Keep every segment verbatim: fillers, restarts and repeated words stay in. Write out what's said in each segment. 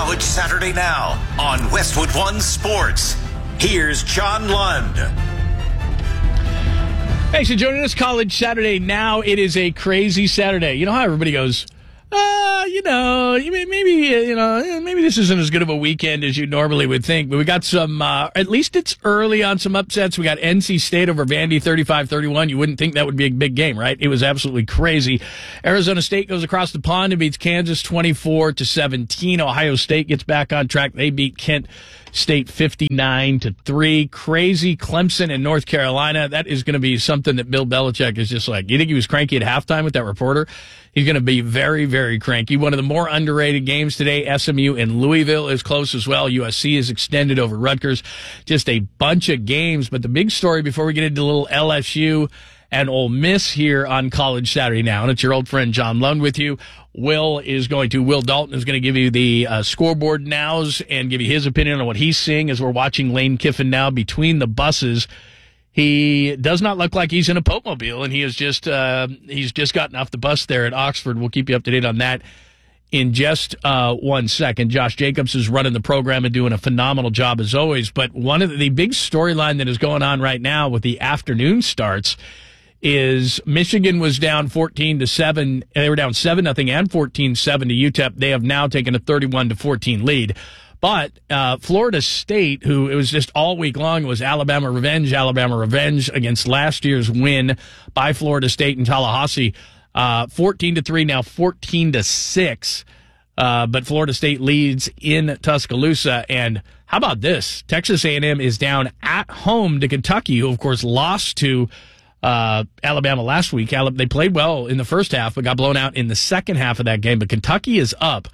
College Saturday Now on Westwood One Sports. Here's John Lund. Thanks for joining us, College Saturday Now. It is a crazy Saturday. You know how everybody goes, uh, you know, maybe, you know, maybe this isn't as good of a weekend as you normally would think. But we got some, uh, at least it's early on some upsets. We got N C State over Vandy thirty-five thirty-one. You wouldn't think that would be a big game, right? It was absolutely crazy. Arizona State goes across the pond and beats Kansas twenty-four to seventeen. Ohio State gets back on track. They beat Kent State fifty-nine to three. Crazy Clemson and North Carolina. That is going to be something that Bill Belichick is just like, you think he was cranky at halftime with that reporter? He's going to be very, very cranky. One of the more underrated games today, S M U and Louisville is close as well. U S C is extended over Rutgers. Just a bunch of games. But the big story before we get into a little L S U and Ole Miss here on College Saturday Now, and it's your old friend John Lund with you. Will is going to, Will Dalton is going to give you the uh, scoreboard nows and give you his opinion on what he's seeing as we're watching Lane Kiffin now between the buses. He does not look like he's in a Pope-mobile, and he is just uh, he's just gotten off the bus there at Oxford. We'll keep you up to date on that in just uh, one second. Josh Jacobs is running the program and doing a phenomenal job as always. But one of the, the big storyline that is going on right now with the afternoon starts is Michigan was down fourteen to seven. They were down seven nothing and fourteen seven to U T E P. They have now taken a thirty-one to fourteen lead. But uh, Florida State, who it was just all week long, it was Alabama revenge, Alabama revenge against last year's win by Florida State in Tallahassee. Uh, fourteen to three, now fourteen to six. Uh, but Florida State leads in Tuscaloosa. And how about this? Texas A and M is down at home to Kentucky, who, of course, lost to uh, Alabama last week. They played well in the first half, but got blown out in the second half of that game. But Kentucky is up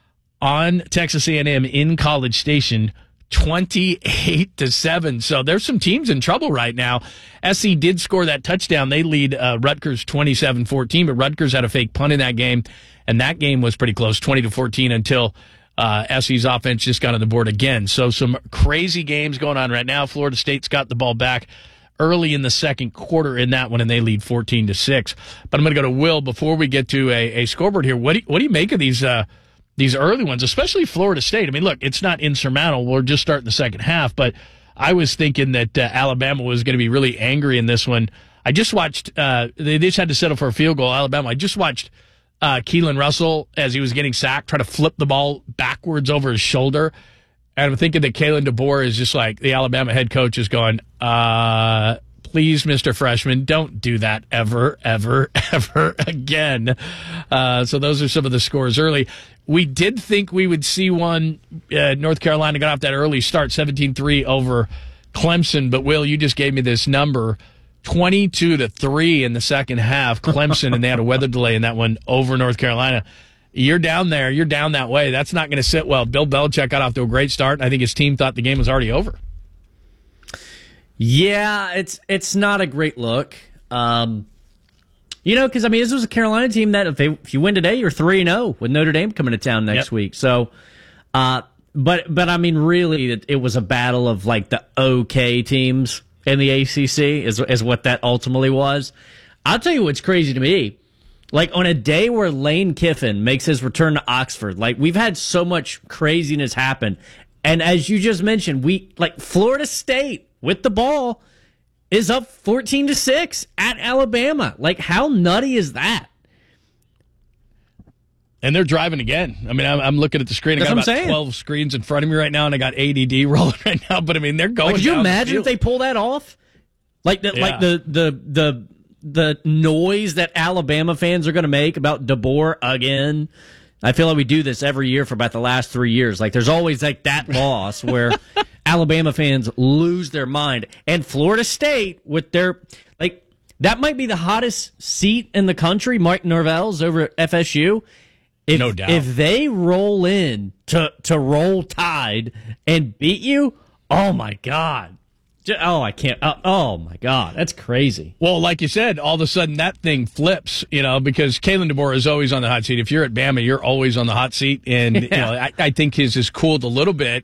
on Texas A and M in College Station, twenty-eight to seven. So there's some teams in trouble right now. S C did score that touchdown. They lead uh, Rutgers twenty-seven fourteen, but Rutgers had a fake punt in that game, and that game was pretty close, twenty to fourteen, until uh, S C's offense just got on the board again. So some crazy games going on right now. Florida State's got the ball back early in the second quarter in that one, and they lead fourteen to six. But I'm going to go to Will before we get to a, a scoreboard here. What do you, what do you make of these uh, These early ones, especially Florida State? I mean, look, it's not insurmountable. We're just starting the second half, but I was thinking that uh, Alabama was going to be really angry in this one. I just watched, uh, they just had to settle for a field goal, Alabama. I just watched uh, Keelan Russell, as he was getting sacked, try to flip the ball backwards over his shoulder. And I'm thinking that Kalen DeBoer is just like, the Alabama head coach is going, uh, please, Mister Freshman, don't do that ever, ever, ever again. Uh, so those are some of the scores early. We did think we would see one. Uh, North Carolina got off that early start, seventeen three over Clemson. But, Will, you just gave me this number, twenty-two to three in the second half, Clemson, and they had a weather delay in that one over North Carolina. You're down there. You're down that way. That's not going to sit well. Bill Belichick got off to a great start, and I think his team thought the game was already over. Yeah, it's it's not a great look. Um, you know, because, I mean, this was a Carolina team that if, they, if you win today, you're three and oh with Notre Dame coming to town next yep. week. So, uh, but, but I mean, really, it, it was a battle of, like, the okay teams in the A C C is, is what that ultimately was. I'll tell you what's crazy to me. Like, on a day where Lane Kiffin makes his return to Oxford, like, we've had so much craziness happen. And as you just mentioned, we, like, Florida State with the ball is up fourteen to six at Alabama. Like, how nutty is that? And they're driving again. I mean, I'm, I'm looking at the screen. I got about twelve screens in front of me right now, and I got A D D rolling right now. But, I mean, they're going like, could you down imagine the if they pull that off? Like, the, yeah. like the, the, the, the noise that Alabama fans are going to make about DeBoer again. I feel like we do this every year for about the last three years. Like, there's always, like, that loss where Alabama fans lose their mind. And Florida State, with their, like, that might be the hottest seat in the country, Mike Norvell's over at F S U. If, no doubt. If they roll in to, to roll Tide and beat you, oh, my God. Oh, I can't. Oh, oh, my God. That's crazy. Well, like you said, all of a sudden that thing flips, you know, because Kalen DeBoer is always on the hot seat. If you're at Bama, you're always on the hot seat. And, yeah. you know, I, I think his has cooled a little bit.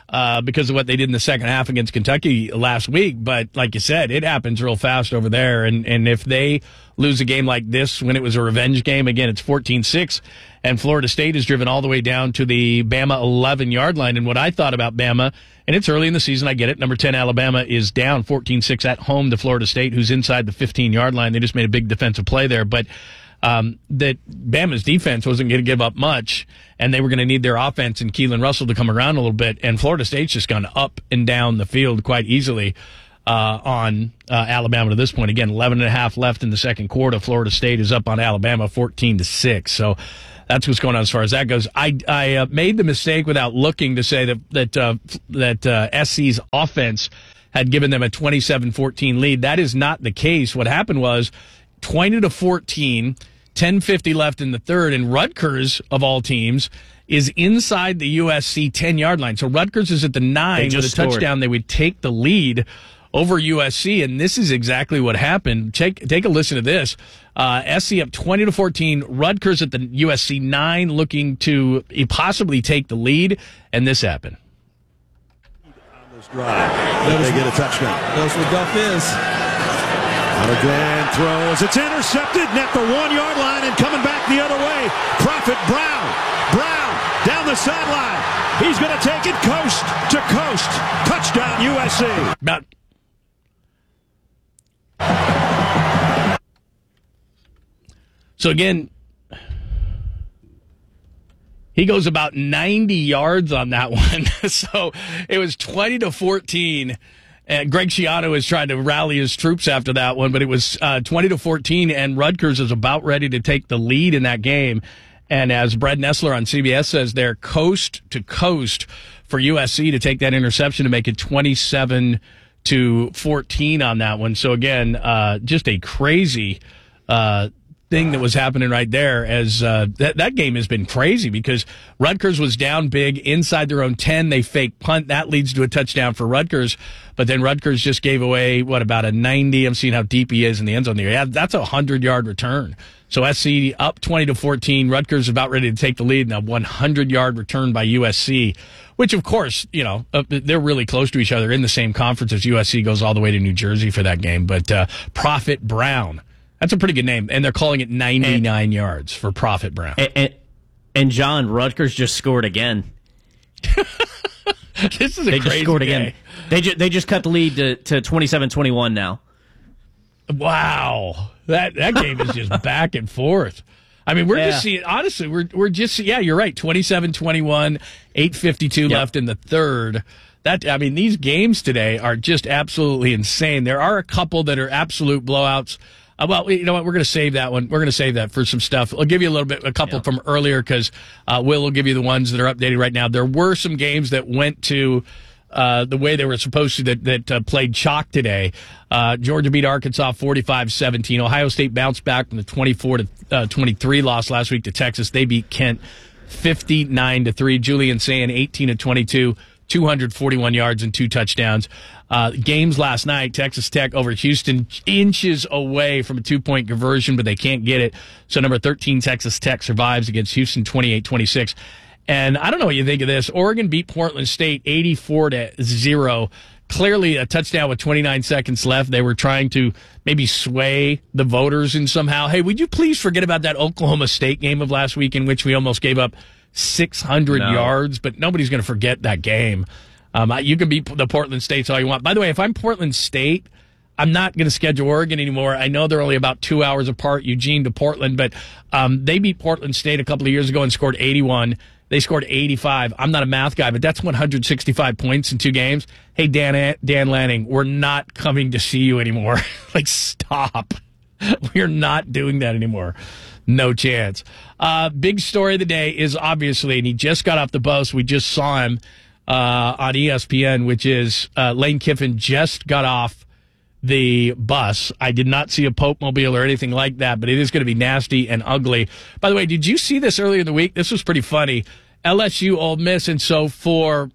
uh, because of what they did in the second half against Kentucky last week. But like you said, it happens real fast over there. And, and if they lose a game like this when it was a revenge game, again, it's fourteen six, and Florida State is driven all the way down to the Bama eleven-yard line. And what I thought about Bama, and it's early in the season, I get it, number ten Alabama is down fourteen six at home to Florida State, who's inside the fifteen-yard line. They just made a big defensive play there. But um, that Bama's defense wasn't going to give up much, and they were going to need their offense and Keelan Russell to come around a little bit. And Florida State's just gone up and down the field quite easily uh, on uh, Alabama to this point. Again, eleven and a half left in the second quarter. Florida State is up on Alabama fourteen to six. So that's what's going on as far as that goes. I, I uh, made the mistake without looking to say that that uh, that uh, S C's offense had given them a twenty-seven fourteen lead. That is not the case. What happened was twenty to fourteen, ten fifty left in the third, and Rutgers, of all teams, is inside the U S C ten-yard line. So Rutgers is at the nine with a scored. touchdown. They would take the lead over U S C, and this is exactly what happened. Take take a listen to this. Uh, S C up twenty to fourteen. Rutgers at the U S C nine, looking to possibly take the lead, and this happened. On this drive, they get a touchdown. That's what Duff is. Again throws. It's intercepted at the one-yard line and coming back the other way. Prophet Brown. Brown down the sideline. He's going to take it coast to coast. Touchdown U S C. About So again, he goes about ninety yards on that one. So it was twenty to fourteen. And Greg Schiano is trying to rally his troops after that one, but it was uh, twenty to fourteen, and Rutgers is about ready to take the lead in that game. And as Brad Nessler on C B S says, they're coast to coast for U S C to take that interception to make it twenty-seven to fourteen on that one. So again, uh, just a crazy uh thing that was happening right there, as uh, that that game has been crazy because Rutgers was down big inside their own ten. They fake punt. That leads to a touchdown for Rutgers. But then Rutgers just gave away, what, about a ninety? I'm seeing how deep he is in the end zone there. Yeah, that's a hundred-yard return. So S C up twenty to fourteen. Rutgers about ready to take the lead. Now one hundred-yard return by U S C, which, of course, you know, uh, they're really close to each other in the same conference as U S C goes all the way to New Jersey for that game. But uh, Prophet Brown, that's a pretty good name, and they're calling it ninety-nine and, yards for Prophet Brown. And, and, and John, Rutgers just scored again. This is a they crazy just scored day. again. They just they just cut the lead to to twenty-seven twenty-one now. Wow, that that game is just back and forth. I mean, we're yeah. just seeing, honestly, we're we're just yeah, you're right. twenty-seven twenty-one, eight fifty-two yep. left in the third. That I mean, these games today are just absolutely insane. There are a couple that are absolute blowouts. Uh, well, you know what? We're going to save that one. We're going to save that for some stuff. I'll give you a little bit, a couple yeah. from earlier because uh, Will will give you the ones that are updated right now. There were some games that went to uh, the way they were supposed to that, that uh, played chalk today. Uh, Georgia beat Arkansas forty-five seventeen. Ohio State bounced back from the twenty-four to twenty-three loss last week to Texas. They beat Kent fifty-nine to three. Julian Sayin eighteen to twenty-two. two hundred forty-one yards and two touchdowns. Uh, games last night, Texas Tech over Houston, inches away from a two-point conversion, but they can't get it. So number thirteen, Texas Tech survives against Houston twenty-eight twenty-six. And I don't know what you think of this. Oregon beat Portland State eighty-four to zero. Clearly a touchdown with twenty-nine seconds left. They were trying to maybe sway the voters in somehow. Hey, would you please forget about that Oklahoma State game of last week in which we almost gave up six hundred no. yards, but nobody's going to forget that game. Um, you can beat the Portland States all you want. By the way, if I'm Portland State, I'm not going to schedule Oregon anymore. I know they're only about two hours apart, Eugene to Portland, but um, they beat Portland State a couple of years ago and scored eighty-one. They scored eighty-five. I'm not a math guy, but that's one hundred sixty-five points in two games. Hey, Dan, Dan Lanning, we're not coming to see you anymore. Like, stop. We're not doing that anymore. No chance. Uh, big story of the day is obviously, and he just got off the bus. We just saw him uh, on E S P N, which is uh, Lane Kiffin just got off the bus. I did not see a Pope mobile or anything like that, but it is going to be nasty and ugly. By the way, did you see this earlier in the week? This was pretty funny. L S U Ole Miss, and so for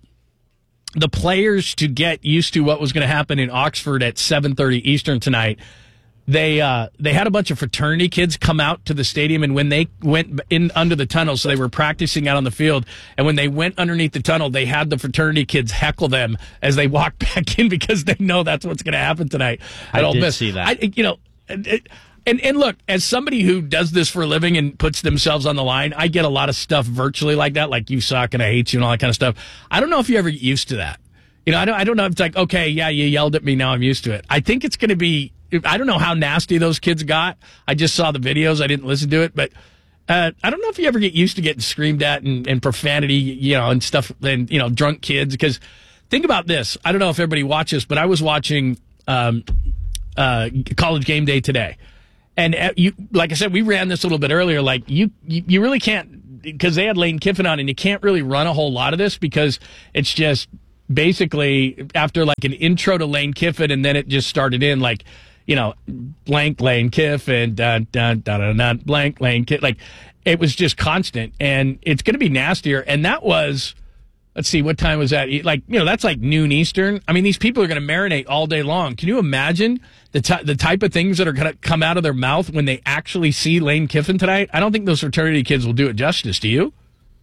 the players to get used to what was going to happen in Oxford at seven thirty Eastern tonight, they uh, they had a bunch of fraternity kids come out to the stadium, and when they went in under the tunnel, so they were practicing out on the field, and when they went underneath the tunnel, they had the fraternity kids heckle them as they walked back in because they know that's what's going to happen tonight at I Ole did Miss. see that. I, you know, it, and and look, as somebody who does this for a living and puts themselves on the line, I get a lot of stuff virtually like that, like you suck and I hate you and all that kind of stuff. I don't know if you ever get used to that. You know, I don't. I don't know if it's like, okay, yeah, you yelled at me, now I'm used to it. I think it's going to be. I don't know how nasty those kids got. I just saw the videos. I didn't listen to it, but uh, I don't know if you ever get used to getting screamed at and, and profanity, you know, and stuff, and you know, drunk kids. Because think about this. I don't know if everybody watches, but I was watching um, uh, College Game Day today, and uh, you, like I said, we ran this a little bit earlier. Like you, you, you really can't, because they had Lane Kiffin on, and you can't really run a whole lot of this because it's just basically after like an intro to Lane Kiffin, and then it just started in like, you know, blank Lane Kiffin, dun, dun, dun, dun, dun, blank Lane Kiffin. Like, it was just constant, and it's going to be nastier. And that was, let's see, what time was that? Like, you know, that's like noon Eastern. I mean, these people are going to marinate all day long. Can you imagine the t- the type of things that are going to come out of their mouth when they actually see Lane Kiffin tonight? I don't think those fraternity kids will do it justice. Do you?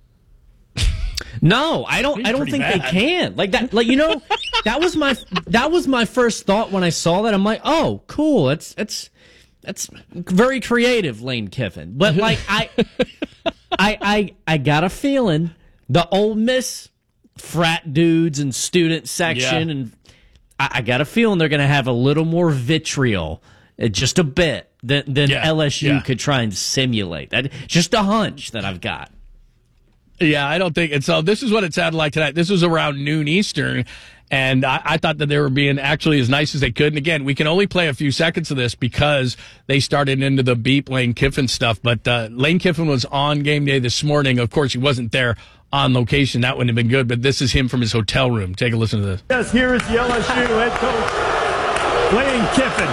No, I don't. I don't think bad. They can. Like that. Like, you know, that was my that was my first thought when I saw that. I'm like, oh, cool. It's it's that's very creative, Lane Kiffin. But like, I I I I got a feeling the Ole Miss frat dudes and student section, yeah. and I, I got a feeling they're going to have a little more vitriol, uh, just a bit, than than yeah. L S U yeah. could try and simulate. That just a hunch that I've got. Yeah, I don't think. And so this is what it sounded like tonight. This was around noon Eastern, and I, I thought that they were being actually as nice as they could. And again, we can only play a few seconds of this because they started into the beep Lane Kiffin stuff. But uh, Lane Kiffin was on game day this morning. Of course, he wasn't there on location. That wouldn't have been good. But this is him from his hotel room. Take a listen to this. Yes, here is the L S U head coach, Lane Kiffin.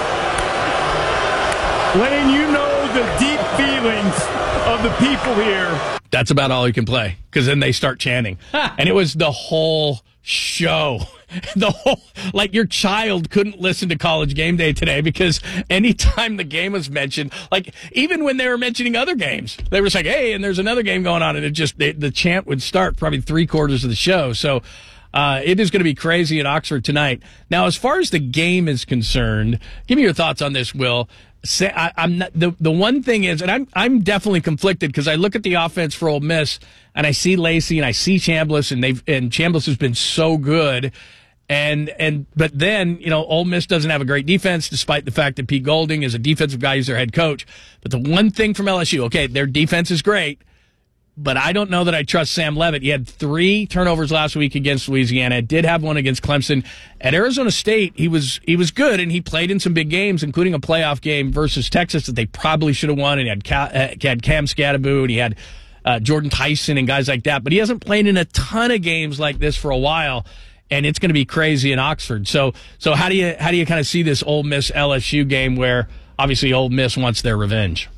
Lane, you know the deep feelings of the people here. That's about all you can play, because then they start chanting. And it was the whole show. The whole, like, your child couldn't listen to College Game Day today because anytime the game was mentioned, like, even when they were mentioning other games, they were saying, hey, and there's another game going on, and it just, they, the chant would start probably three quarters of the show. So uh, it is going to be crazy at Oxford tonight. Now, as far as the game is concerned, give me your thoughts on this, Will. Say, I, I'm not, the the one thing is, and I'm I'm definitely conflicted because I look at the offense for Ole Miss and I see Lacey and I see Chambliss, and they've and Chambliss has been so good, and and but then, you know, Ole Miss doesn't have a great defense despite the fact that Pete Golding is a defensive guy, he's their head coach. But the one thing from L S U, okay, their defense is great, but I don't know that I trust Sam Leavitt. He had three turnovers last week against Louisiana. Did have one against Clemson. At Arizona State, he was he was good, and he played in some big games, including a playoff game versus Texas that they probably should have won. And he had, Cal, uh, he had Cam Scadaboo, and he had uh, Jordan Tyson and guys like that. But he hasn't played in a ton of games like this for a while, and it's going to be crazy in Oxford. So so how do you how do you kind of see this Ole Miss L S U game where obviously Ole Miss wants their revenge?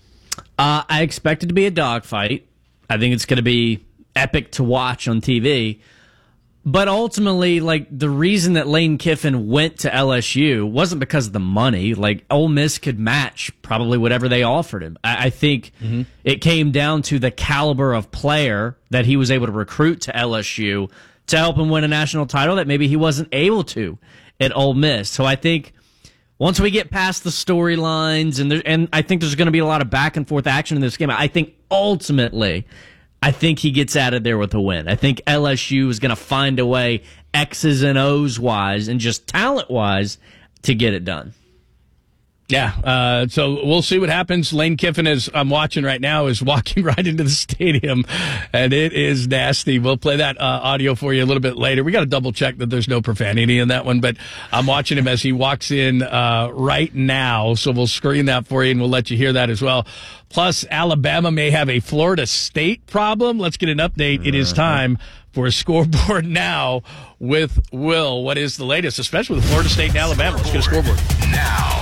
Uh, I expect it to be a dogfight. I think it's going to be epic to watch on T V. But ultimately, like, the reason that Lane Kiffin went to L S U wasn't because of the money. Like, Ole Miss could match probably whatever they offered him. I, I think mm-hmm. it came down to the caliber of player that he was able to recruit to L S U to help him win a national title that maybe he wasn't able to at Ole Miss. So I think once we get past the storylines, and there, and I think there's going to be a lot of back and forth action in this game, I think ultimately, I think he gets out of there with a win. I think L S U is going to find a way, X's and O's wise, and just talent wise, to get it done. Yeah, uh, so we'll see what happens. Lane Kiffin, as I'm watching right now, is walking right into the stadium, and it is nasty. We'll play that uh, audio for you a little bit later. We got to double check that there's no profanity in that one, but I'm watching him as he walks in uh, right now, so we'll screen that for you, and we'll let you hear that as well. Plus, Alabama may have a Florida State problem. Let's get an update. It is time for a Scoreboard Now with Will. What is the latest, especially with Florida State and Alabama? Let's get a scoreboard now.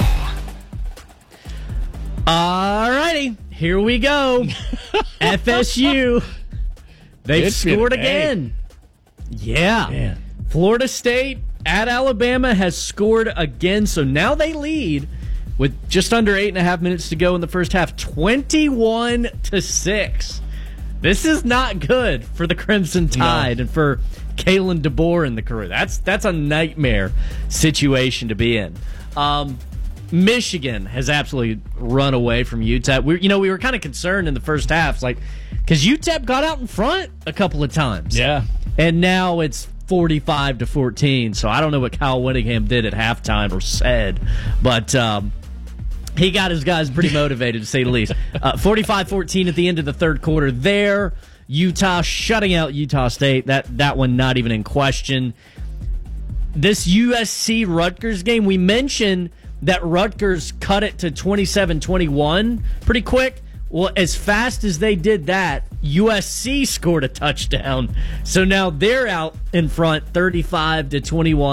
All righty, here we go. F S U, they've it's scored been, again. Hey. Yeah. Man. Florida State at Alabama has scored again, so now they lead with just under eight and a half minutes to go in the first half, twenty-one to six. This is not good for the Crimson Tide no. and for Kalen DeBoer and the crew. That's that's a nightmare situation to be in. Um, Michigan has absolutely run away from U T E P. We, you know, we were kind of concerned in the first half, like because U T E P got out in front a couple of times. Yeah, and now it's forty-five to fourteen. So I don't know what Kyle Whittingham did at halftime or said, but um, he got his guys pretty motivated to say the least. Uh, forty-five fourteen at the end of the third quarter. There, Utah shutting out Utah State. That that one not even in question. This U S C Rutgers game, we mentioned that Rutgers cut it to twenty-seven twenty-one pretty quick. Well, as fast as they did that, U S C scored a touchdown. So now they're out in front thirty-five to twenty-one.